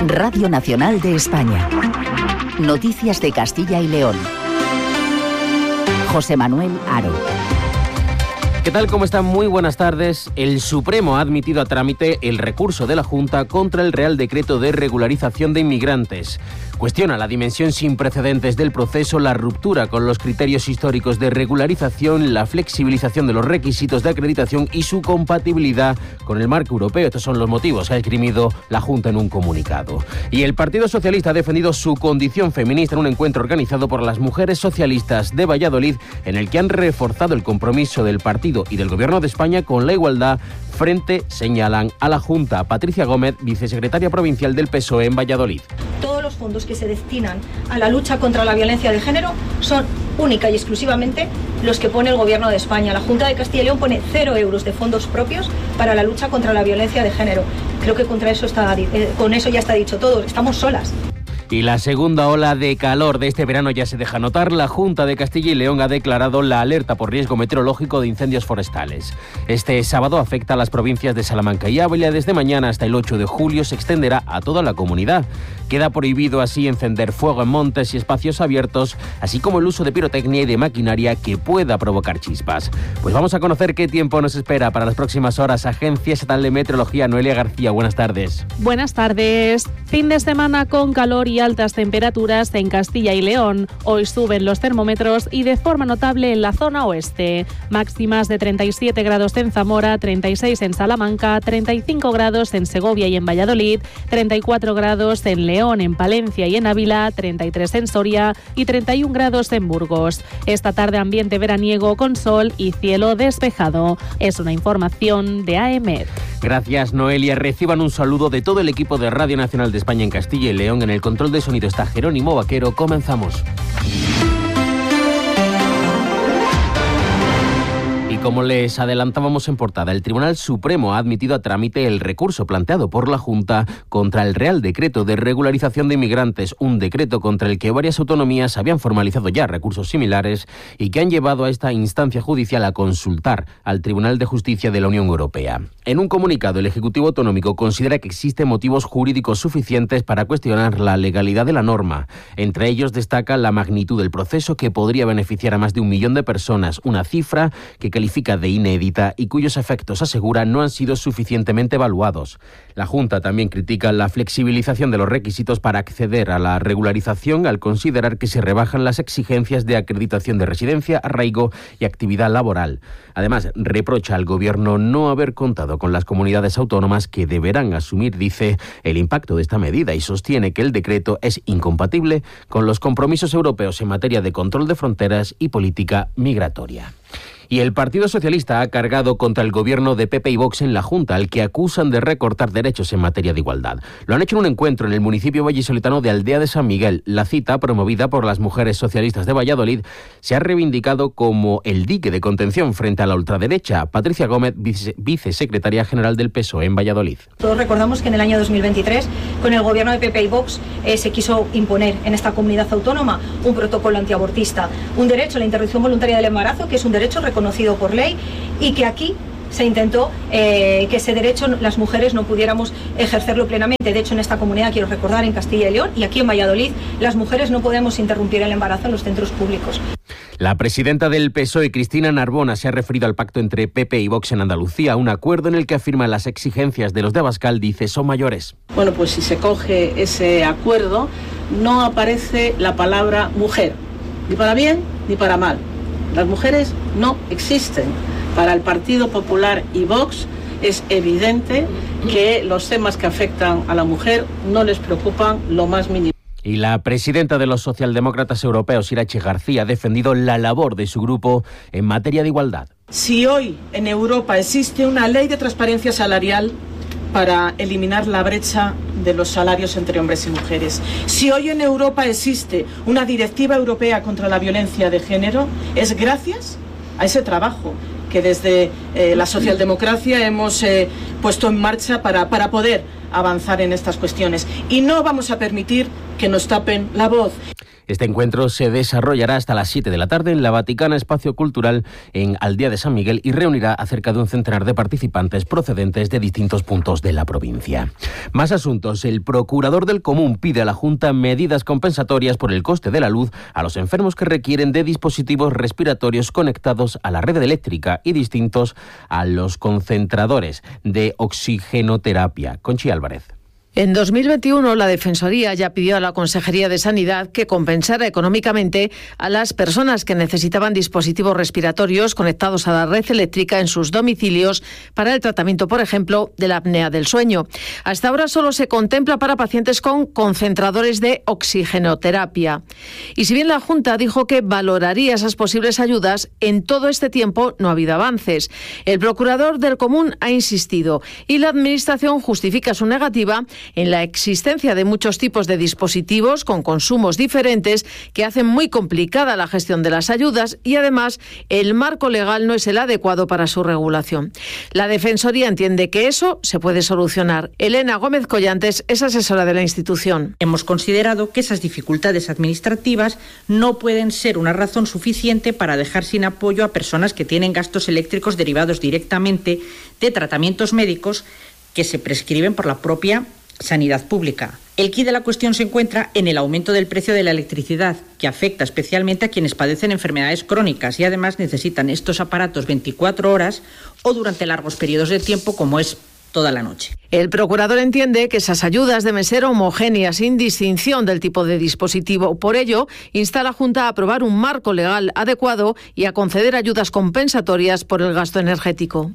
Radio Nacional de España. Noticias de Castilla y León. José Manuel Haro. ¿Qué tal? ¿Cómo están? Muy buenas tardes. El Supremo ha admitido a trámite el recurso de la Junta contra el Real Decreto de Regularización de Inmigrantes. Cuestiona la dimensión sin precedentes del proceso, la ruptura con los criterios históricos de regularización, la flexibilización de los requisitos de acreditación y su compatibilidad con el marco europeo. Estos son los motivos que ha esgrimido la Junta en un comunicado. Y el Partido Socialista ha defendido su condición feminista en un encuentro organizado por las mujeres socialistas de Valladolid, en el que han reforzado el compromiso del partido y del Gobierno de España con la igualdad frente, señalan, a la Junta. Patricia Gómez, vicesecretaria provincial del PSOE en Valladolid. Todos los fondos que se destinan a la lucha contra la violencia de género son única y exclusivamente los que pone el Gobierno de España. La Junta de Castilla y León pone 0 euros de fondos propios para la lucha contra la violencia de género. Creo que con eso ya está dicho todo. Estamos solas. Y la segunda ola de calor de este verano ya se deja notar. La Junta de Castilla y León ha declarado la alerta por riesgo meteorológico de incendios forestales. Este sábado afecta a las provincias de Salamanca y Ávila. Desde mañana hasta el 8 de julio se extenderá a toda la comunidad. Queda prohibido así encender fuego en montes y espacios abiertos, así como el uso de pirotecnia y de maquinaria que pueda provocar chispas. Pues vamos a conocer qué tiempo nos espera para las próximas horas. Agencia Estatal de Meteorología, Noelia García, buenas tardes. Buenas tardes. Fin de semana con calor y altas temperaturas en Castilla y León. Hoy suben los termómetros y de forma notable en la zona oeste. Máximas de 37 grados en Zamora, 36 en Salamanca, 35 grados en Segovia y en Valladolid, 34 grados en León, en Palencia y en Ávila, 33 en Soria y 31 grados en Burgos. Esta tarde ambiente veraniego con sol y cielo despejado. Es una información de AEMET. Gracias, Noelia. Reciban un saludo de todo el equipo de Radio Nacional de España en Castilla y León. En el control de sonido está Jerónimo Vaquero. Comenzamos. Como les adelantábamos en portada, el Tribunal Supremo ha admitido a trámite el recurso planteado por la Junta contra el Real Decreto de Regularización de Inmigrantes, un decreto contra el que varias autonomías habían formalizado ya recursos similares y que han llevado a esta instancia judicial a consultar al Tribunal de Justicia de la Unión Europea. En un comunicado, el Ejecutivo Autonómico considera que existen motivos jurídicos suficientes para cuestionar la legalidad de la norma. Entre ellos destaca la magnitud del proceso, que podría beneficiar a más de 1 millón de personas, una cifra que califica de inédita y cuyos efectos, asegura, no han sido suficientemente evaluados. La Junta también critica la flexibilización de los requisitos para acceder a la regularización, al considerar que se rebajan las exigencias de acreditación de residencia, arraigo y actividad laboral. Además, reprocha al Gobierno no haber contado con las comunidades autónomas, que deberán asumir, dice, el impacto de esta medida, y sostiene que el decreto es incompatible con los compromisos europeos en materia de control de fronteras y política migratoria. Y el Partido Socialista ha cargado contra el gobierno de PP y Vox en la Junta, al que acusan de recortar derechos en materia de igualdad. Lo han hecho en un encuentro en el municipio vallisoletano de Aldea de San Miguel. La cita, promovida por las mujeres socialistas de Valladolid, se ha reivindicado como el dique de contención frente a la ultraderecha. Patricia Gómez, vicesecretaria general del PSOE en Valladolid. Todos recordamos que en el año 2023, con el gobierno de PP y Vox, se quiso imponer en esta comunidad autónoma un protocolo antiabortista, un derecho a la interrupción voluntaria del embarazo, que es un derecho reconocido por ley, y que aquí se intentó que ese derecho las mujeres no pudiéramos ejercerlo plenamente. De hecho, en esta comunidad, quiero recordar, en Castilla y León y aquí en Valladolid, las mujeres no podemos interrumpir el embarazo en los centros públicos. La presidenta del PSOE, Cristina Narbona, se ha referido al pacto entre PP y Vox en Andalucía, un acuerdo en el que afirma las exigencias de los de Abascal, dice, son mayores. Bueno, pues si se coge ese acuerdo, no aparece la palabra mujer, ni para bien ni para mal. Las mujeres no existen. Para el Partido Popular y Vox es evidente que los temas que afectan a la mujer no les preocupan lo más mínimo. Y la presidenta de los socialdemócratas europeos, Irache García, ha defendido la labor de su grupo en materia de igualdad. Si hoy en Europa existe una ley de transparencia salarial para eliminar la brecha de los salarios entre hombres y mujeres, si hoy en Europa existe una directiva europea contra la violencia de género, es gracias a ese trabajo que desde la socialdemocracia hemos puesto en marcha para poder avanzar en estas cuestiones. Y no vamos a permitir que nos tapen la voz. Este encuentro se desarrollará hasta las 7 de la tarde en la Vaticana Espacio Cultural en Aldea de San Miguel y reunirá a cerca de un centenar de participantes procedentes de distintos puntos de la provincia. Más asuntos. El procurador del Común pide a la Junta medidas compensatorias por el coste de la luz a los enfermos que requieren de dispositivos respiratorios conectados a la red eléctrica y distintos a los concentradores de oxigenoterapia. Conchi Álvarez. En 2021, la Defensoría ya pidió a la Consejería de Sanidad que compensara económicamente a las personas que necesitaban dispositivos respiratorios conectados a la red eléctrica en sus domicilios para el tratamiento, por ejemplo, de la apnea del sueño. Hasta ahora solo se contempla para pacientes con concentradores de oxigenoterapia. Y si bien la Junta dijo que valoraría esas posibles ayudas, en todo este tiempo no ha habido avances. El procurador del Común ha insistido y la Administración justifica su negativa en la existencia de muchos tipos de dispositivos con consumos diferentes que hacen muy complicada la gestión de las ayudas y además el marco legal no es el adecuado para su regulación. La Defensoría entiende que eso se puede solucionar. Elena Gómez Collantes es asesora de la institución. Hemos considerado que esas dificultades administrativas no pueden ser una razón suficiente para dejar sin apoyo a personas que tienen gastos eléctricos derivados directamente de tratamientos médicos que se prescriben por la propia sanidad pública. El quid de la cuestión se encuentra en el aumento del precio de la electricidad, que afecta especialmente a quienes padecen enfermedades crónicas y además necesitan estos aparatos 24 horas o durante largos periodos de tiempo, como es toda la noche. El procurador entiende que esas ayudas deben ser homogéneas, sin distinción del tipo de dispositivo. Por ello, insta a la Junta a aprobar un marco legal adecuado y a conceder ayudas compensatorias por el gasto energético.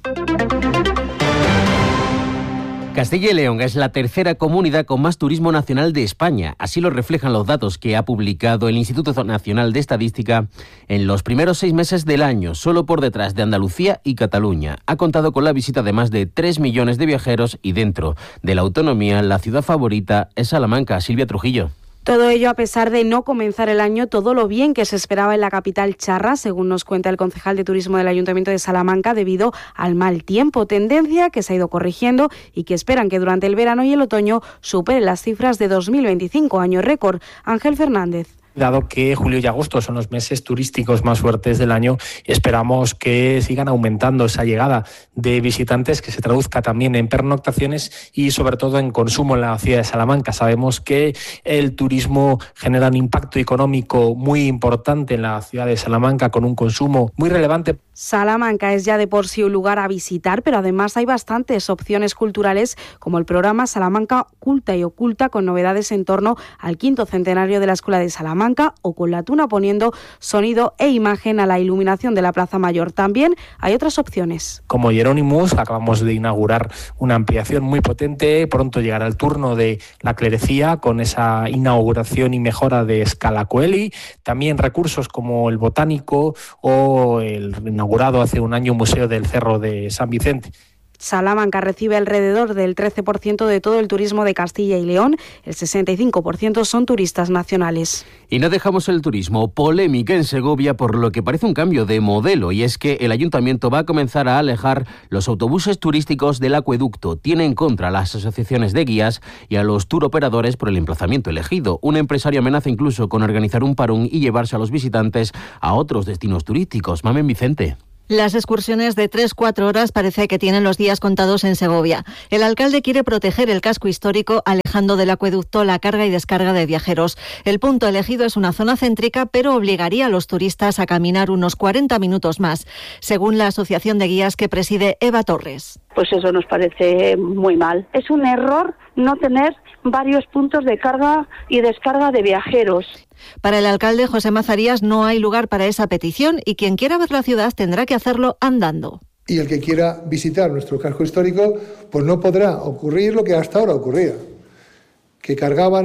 Castilla y León es la tercera comunidad con más turismo nacional de España. Así lo reflejan los datos que ha publicado el Instituto Nacional de Estadística en los primeros 6 meses del año, solo por detrás de Andalucía y Cataluña. Ha contado con la visita de más de 3 millones de viajeros y dentro de la autonomía, la ciudad favorita es Salamanca. Silvia Trujillo. Todo ello a pesar de no comenzar el año todo lo bien que se esperaba en la capital charra, según nos cuenta el concejal de turismo del Ayuntamiento de Salamanca, debido al mal tiempo, tendencia que se ha ido corrigiendo y que esperan que durante el verano y el otoño superen las cifras de 2025, año récord. Ángel Fernández. Dado que julio y agosto son los meses turísticos más fuertes del año, esperamos que sigan aumentando esa llegada de visitantes, que se traduzca también en pernoctaciones y sobre todo en consumo en la ciudad de Salamanca. Sabemos que el turismo genera un impacto económico muy importante en la ciudad de Salamanca, con un consumo muy relevante. Salamanca es ya de por sí un lugar a visitar, pero además hay bastantes opciones culturales, como el programa Salamanca Culta y Oculta, con novedades en torno al 5º centenario de la Escuela de Salamanca, o con la Tuna poniendo sonido e imagen a la iluminación de la Plaza Mayor. También hay otras opciones. Como Hieronymus, acabamos de inaugurar una ampliación muy potente. Pronto llegará el turno de la clerecía con esa inauguración y mejora de Scala Coeli. También recursos como el Botánico o el inaugurado hace un año Museo del Cerro de San Vicente. Salamanca recibe alrededor del 13% de todo el turismo de Castilla y León. El 65% son turistas nacionales. Y no dejamos el turismo. Polémica en Segovia por lo que parece un cambio de modelo, y es que el ayuntamiento va a comenzar a alejar los autobuses turísticos del acueducto. Tiene en contra a las asociaciones de guías y a los touroperadores por el emplazamiento elegido. Un empresario amenaza incluso con organizar un parón y llevarse a los visitantes a otros destinos turísticos. Mamen Vicente. Las excursiones de 3-4 horas parece que tienen los días contados en Segovia. El alcalde quiere proteger el casco histórico, alejando del acueducto la carga y descarga de viajeros. El punto elegido es una zona céntrica, pero obligaría a los turistas a caminar unos 40 minutos más, según la asociación de guías que preside Eva Torres. Pues eso nos parece muy mal. Es un error no tener varios puntos de carga y descarga de viajeros. Para el alcalde José Mazarías no hay lugar para esa petición y quien quiera ver la ciudad tendrá que hacerlo andando. Y el que quiera visitar nuestro casco histórico, pues no podrá ocurrir lo que hasta ahora ocurría, que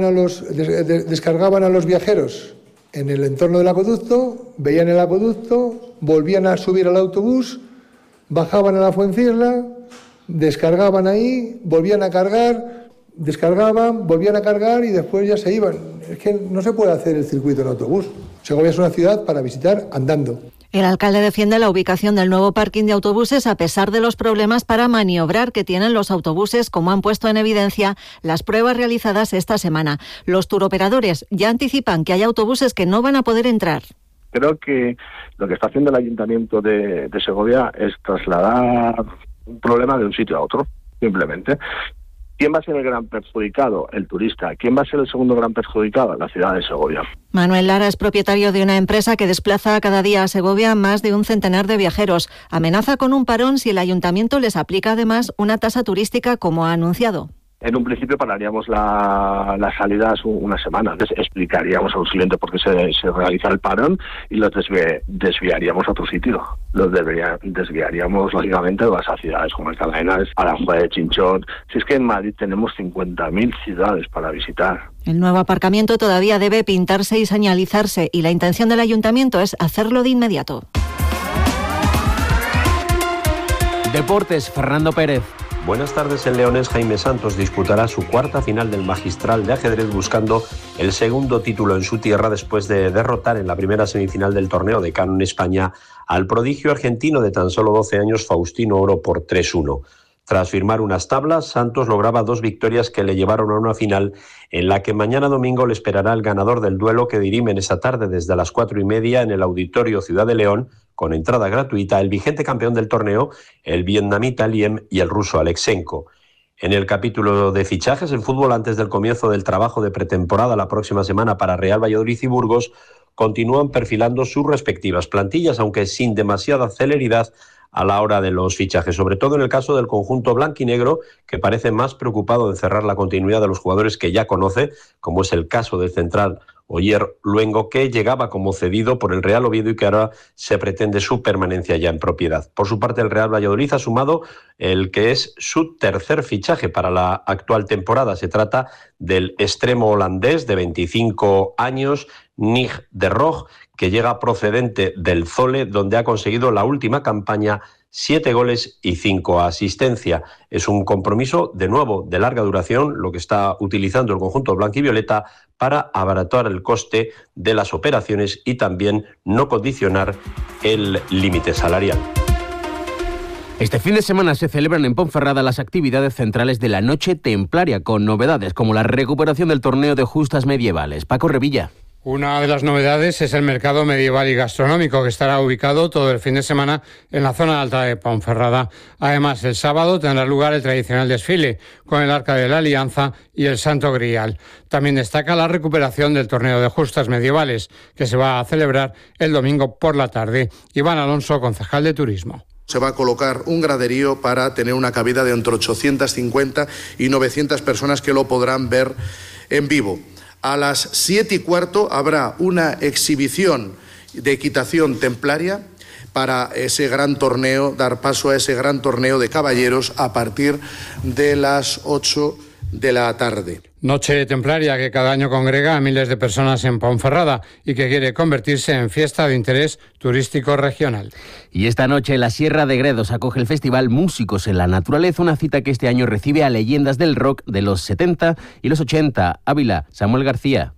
descargaban a los viajeros en el entorno del acueducto, veían el acueducto, volvían a subir al autobús, bajaban a la Fuencisla, descargaban ahí, volvían a cargar, descargaban, volvían a cargar y después ya se iban. Es que no se puede hacer el circuito en autobús. Segovia es una ciudad para visitar andando. El alcalde defiende la ubicación del nuevo parking de autobuses a pesar de los problemas para maniobrar que tienen los autobuses, como han puesto en evidencia las pruebas realizadas esta semana. Los turoperadores ya anticipan que hay autobuses que no van a poder entrar. Creo que lo que está haciendo el Ayuntamiento de Segovia es trasladar un problema de un sitio a otro, simplemente. ¿Quién va a ser el gran perjudicado? El turista. ¿Quién va a ser el segundo gran perjudicado? La ciudad de Segovia. Manuel Lara es propietario de una empresa que desplaza cada día a Segovia más de un centenar de viajeros. Amenaza con un parón si el ayuntamiento les aplica además una tasa turística como ha anunciado. En un principio pararíamos las salidas una semana. Explicaríamos a los clientes por qué se realiza el parón y los desviaríamos a otro sitio. Los desviaríamos, lógicamente, a las ciudades como Alcalá, Aranjuez, Chinchón. Si es que en Madrid tenemos 50.000 ciudades para visitar. El nuevo aparcamiento todavía debe pintarse y señalizarse y la intención del ayuntamiento es hacerlo de inmediato. Deportes, Fernando Pérez. Buenas tardes. El leonés Jaime Santos disputará su cuarta final del Magistral de ajedrez buscando el segundo título en su tierra después de derrotar en la primera semifinal del torneo de Cano en España al prodigio argentino de tan solo 12 años Faustino Oro por 3-1. Tras firmar unas tablas, Santos lograba 2 victorias que le llevaron a una final en la que mañana domingo le esperará el ganador del duelo que dirimen esa tarde desde las 4:30 en el Auditorio Ciudad de León, con entrada gratuita, el vigente campeón del torneo, el vietnamita Liem y el ruso Alexenko. En el capítulo de fichajes en fútbol, antes del comienzo del trabajo de pretemporada la próxima semana para Real Valladolid y Burgos, continúan perfilando sus respectivas plantillas, aunque sin demasiada celeridad a la hora de los fichajes, sobre todo en el caso del conjunto blanquinegro, que parece más preocupado en cerrar la continuidad de los jugadores que ya conoce, como es el caso del central Oyer Luengo, que llegaba como cedido por el Real Oviedo y que ahora se pretende su permanencia ya en propiedad. Por su parte, el Real Valladolid ha sumado el que es su tercer fichaje para la actual temporada. Se trata del extremo holandés de 25 años, Nig de Rog, que llega procedente del Zole, donde ha conseguido la última campaña 7 goles y 5 asistencias. Es un compromiso, de nuevo, de larga duración, lo que está utilizando el conjunto blanquivioleta para abaratar el coste de las operaciones y también no condicionar el límite salarial. Este fin de semana se celebran en Ponferrada las actividades centrales de la Noche Templaria, con novedades como la recuperación del torneo de justas medievales. Paco Revilla. Una de las novedades es el mercado medieval y gastronómico, que estará ubicado todo el fin de semana en la zona alta de Ponferrada. Además, el sábado tendrá lugar el tradicional desfile con el Arca de la Alianza y el Santo Grial. También destaca la recuperación del torneo de justas medievales, que se va a celebrar el domingo por la tarde. Iván Alonso, concejal de Turismo. Se va a colocar un graderío para tener una cabida de entre 850 y 900 personas que lo podrán ver en vivo. A las 7:15 habrá una exhibición de equitación templaria para ese gran torneo, dar paso a ese gran torneo de caballeros a partir de las 8 de la tarde. Noche templaria que cada año congrega a miles de personas en Ponferrada y que quiere convertirse en fiesta de interés turístico regional. Y esta noche la Sierra de Gredos acoge el festival Músicos en la Naturaleza, una cita que este año recibe a leyendas del rock de los 70 y los 80. Ávila, Samuel García.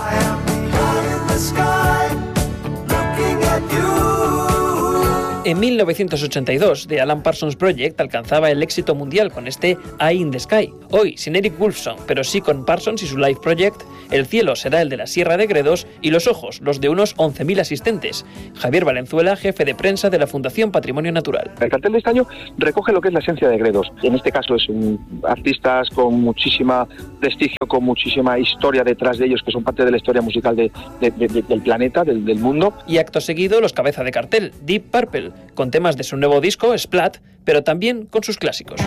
En 1982, The Alan Parsons Project alcanzaba el éxito mundial con este Eye in the Sky. Hoy, sin Eric Woolfson, pero sí con Parsons y su Live Project, el cielo será el de la Sierra de Gredos y los ojos los de unos 11.000 asistentes. Javier Valenzuela, jefe de prensa de la Fundación Patrimonio Natural. El cartel de este año recoge lo que es la esencia de Gredos. En este caso es artistas con muchísima prestigio, con muchísima historia detrás de ellos, que son parte de la historia musical del planeta, del mundo. Y acto seguido, los cabeza de cartel, Deep Purple, con temas de su nuevo disco, Splat, pero también con sus clásicos.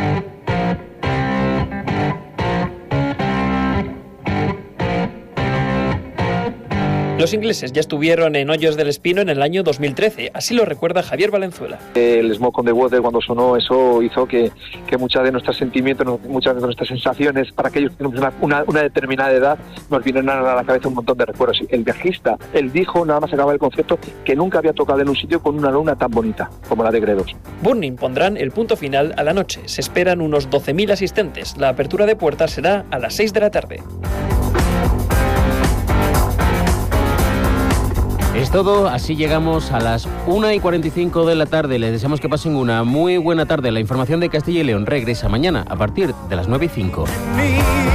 Los ingleses ya estuvieron en Hoyos del Espino en el año 2013, así lo recuerda Javier Valenzuela. El Smoke on the Water, cuando sonó, eso hizo que muchas de nuestros sentimientos, muchas de nuestras sensaciones, para aquellos que tenemos una determinada edad, nos vienen a la cabeza un montón de recuerdos. El viajista, él dijo, nada más acaba el concepto, que nunca había tocado en un sitio con una luna tan bonita como la de Gredos. Burning pondrán el punto final a la noche. Se esperan unos 12.000 asistentes. La apertura de puertas será a las 6 de la tarde. todo, así llegamos a las 1:45 de la tarde. Les deseamos que pasen una muy buena tarde. La información de Castilla y León regresa mañana a partir de las 9:05.